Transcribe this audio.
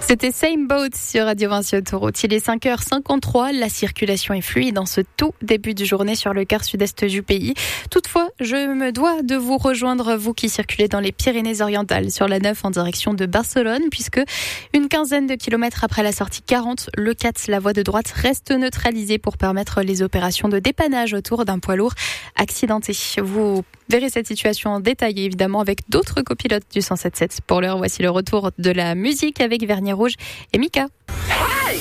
C'était Same Boat sur Radio Vinci Autoroute. Il est 5h53. La circulation est fluide en ce tout début de journée sur le quart sud-est du pays. Toutefois, je me dois de vous rejoindre, vous qui circulez dans les Pyrénées-Orientales sur la 9 en direction de Barcelone, puisque une quinzaine de kilomètres après la sortie 40, le 4, la voie de droite reste neutralisée pour permettre les opérations de dépannage autour d'un poids lourd accidenté. Vous verrez cette situation détaillée évidemment avec d'autres copilotes du 107.7. Pour l'heure, voici le retour de la musique avec Vernier Rouge et Mika. Hey!